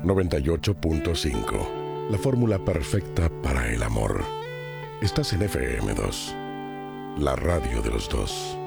98.5. La fórmula perfecta para el amor. Estás en FM2, la radio de los dos.